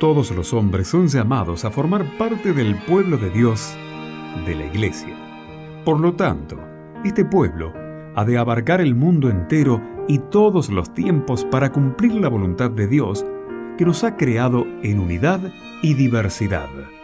Todos los hombres son llamados a formar parte del pueblo de Dios, de la Iglesia. Por lo tanto, este pueblo ha de abarcar el mundo entero y todos los tiempos para cumplir la voluntad de Dios, que nos ha creado en unidad y diversidad.